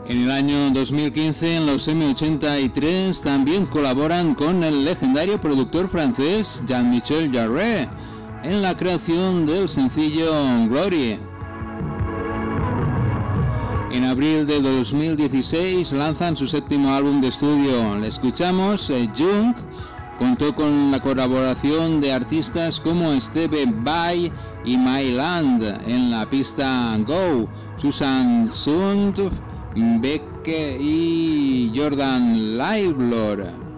En el año 2015, en los M83, también colaboran con el legendario productor francés Jean-Michel Jarre en la creación del sencillo Glory. En abril de 2016 lanzan su séptimo álbum de estudio. Le escuchamos, Jung. Contó con la colaboración de artistas como Steve Vai y My Land en la pista Go, Susan Sund, Beck y Jordan Laibler.